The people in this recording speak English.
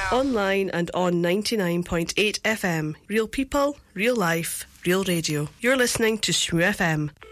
Online and on 99.8 FM. Real people, real life, real radio. You're listening to Shmoo FM.